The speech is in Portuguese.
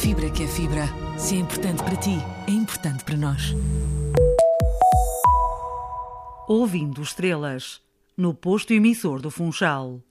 Fibra que é fibra. Se é importante para ti, é importante para nós. Ouvindo Estrelas, no posto emissor do Funchal.